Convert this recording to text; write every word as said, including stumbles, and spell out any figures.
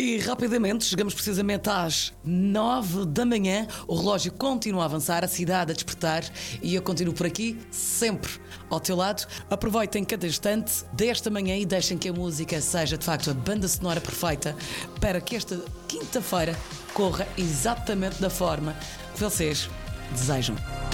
E rapidamente chegamos precisamente às nove da manhã. O relógio continua a avançar, a cidade a despertar, e eu continuo por aqui, sempre ao teu lado. Aproveitem cada instante desta manhã e deixem que a música seja de facto a banda sonora perfeita para que esta quinta-feira corra exatamente da forma que vocês desejam.